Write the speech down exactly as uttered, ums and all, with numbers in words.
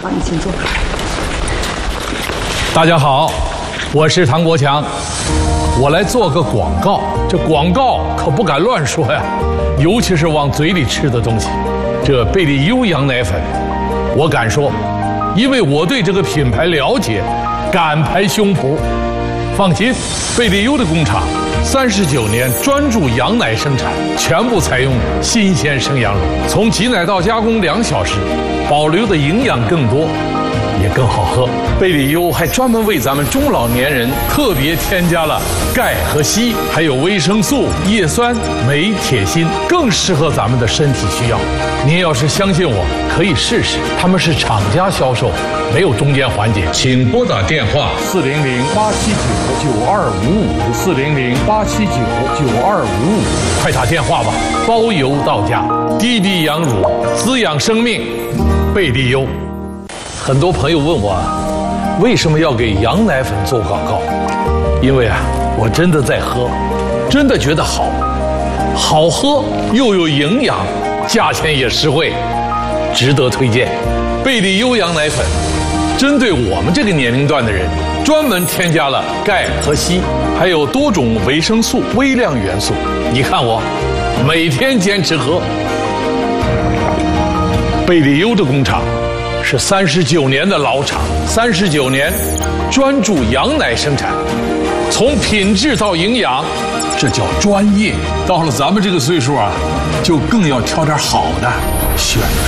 好，你请坐。 大家好，我是唐国强，我来做个广告。这广告可不敢乱说呀，尤其是往嘴里吃的东西。这贝利优羊奶粉，我敢说，因为我对这个品牌了解，敢拍胸脯。放心，贝利优的工厂三十九年专注羊奶生产，全部采用新鲜生羊乳，从挤奶到加工两小时，保留的营养更多，也更好喝。贝利优还专门为咱们中老年人特别添加了钙和硒，还有维生素、叶酸、镁、铁、锌，更适合咱们的身体需要。您要是相信我，可以试试。他们是厂家销售，没有中间环节。请拨打电话四零零八七九九二五五四零零八七九九二五五，快打电话吧，包邮到家。滴滴羊乳，滋养生命，贝利优。很多朋友问我，为什么要给羊奶粉做广告？因为啊，我真的在喝，真的觉得好，好喝又有营养，价钱也实惠，值得推荐。贝利优羊奶粉，针对我们这个年龄段的人，专门添加了钙和硒，还有多种维生素、微量元素。你看我，每天坚持喝。贝利优的工厂是三十九年的老厂，三十九年专注羊奶生产，从品质到营养，这叫专业。到了咱们这个岁数啊，就更要挑点好的，选